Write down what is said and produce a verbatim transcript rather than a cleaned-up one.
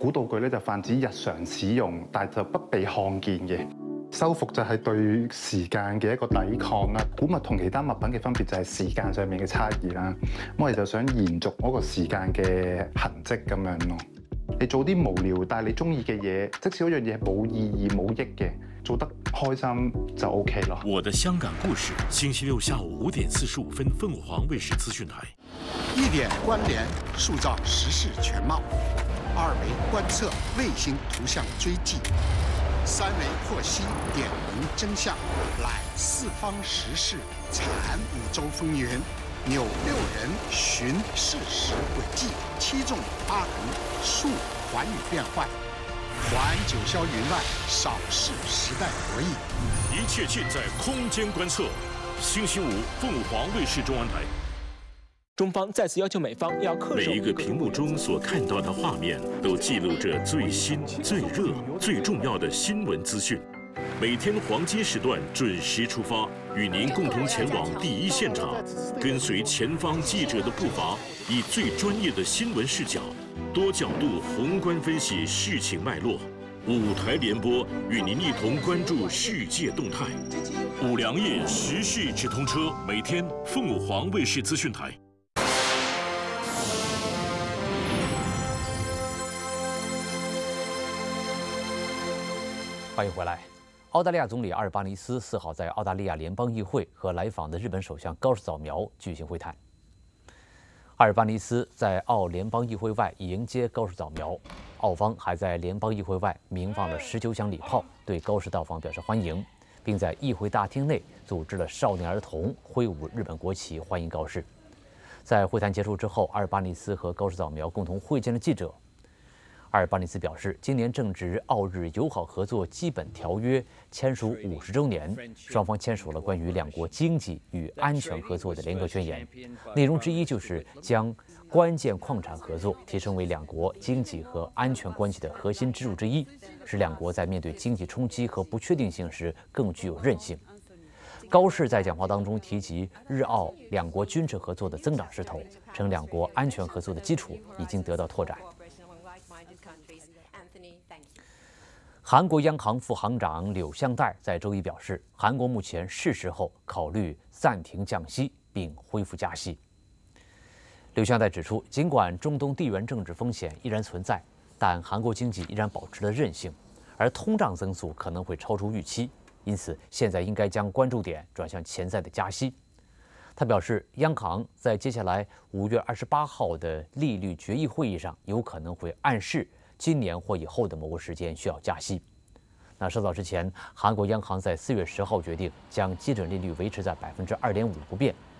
古道具咧就泛指日常使用，但就不被看見嘅。修復就係對時間嘅一個抵抗啦。古物同其他物品嘅分別就係時間上面嘅差異啦。咁我哋就想延續嗰個時間嘅痕跡咁樣咯。你做啲無聊但係你中意嘅嘢，即使嗰樣嘢冇意義冇益嘅，做得開心就 OK 咯。 我的香港故事，星期六下午五點四十五分，鳳凰衛視資訊台。 一點關聯，塑造時事全貌；二維觀測，衛星圖像追跡；三維剖析，點明真相。攬四方時事，產五洲風雲。紐六人尋事實軌跡，七縱八橫述寰宇變幻，還九霄雲外，掃視時代博弈。 一切盡在空間觀測。星期五，鳳凰衛視中文台。 中方再次要求美方要恪守。 每一個屏幕中所看到的畫面，都記錄着最新、最熱、最重要的新聞資訊。每天黃金時段準時出發，與您共同前往第一現場，跟隨前方記者的步伐，以最專業的新聞視角，多角度宏觀分析事情脈絡。五台聯播，與您一同關注世界動態。五糧液時事直通車，每天鳳凰衛視資訊台。 歡迎回來。澳大利亞總理阿爾巴尼斯四號在澳大利亞聯邦議會和來訪的日本首相高市早苗舉行會談。阿爾巴尼斯在澳聯邦議會外迎接高市早苗，澳方還在聯邦議會外鳴放了十九響禮炮，對高市到訪表示歡迎，並在議會大廳內組織了少年兒童揮舞日本國旗歡迎高市。在會談結束之後，阿爾巴尼斯和高市早苗共同會見了記者。阿爾巴尼斯表示，今年正值澳日友好合作基本條約簽署五十周年，雙方簽署了關於兩國經濟與安全合作的聯合宣言，內容之一就是將關鍵礦產合作提升為兩國經濟和安全關係的核心支柱之一，使兩國在面對經濟衝擊和不確定性時更具有韌性。高市在講話當中提及日澳兩國軍事合作的增長勢頭，稱兩國安全合作的基礎已經得到拓展。韓國央行副行長柳相代在周一表示，韓國目前是時候考慮暫停降息並恢復加息。柳相代指出，儘管中東地緣政治風險依然存在，但韓國經濟依然保持了韌性，而通脹增速可能會超出預期，因此現在應該將關注點轉向潛在的加息。他表示，央行在接下來五月二十八號的利率決議會議上，有可能會暗示今年或以後的某個時間需要加息。那稍早之前，韓國央行在四月十號決定將基準利率維持在百分之二點五不變，